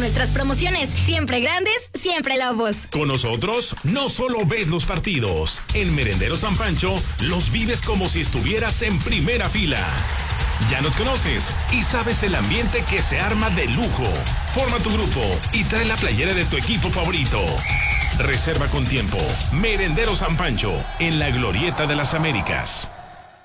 nuestras promociones. Siempre grandes, siempre Lobos. Con nosotros, no solo ves los partidos. En Merendero San Pancho, los vives como si estuvieras en primera fila. Ya nos conoces y sabes el ambiente que se arma de lujo. Forma tu grupo y trae la playera de tu equipo favorito. Reserva con tiempo. Merendero San Pancho, en la Glorieta de las Américas.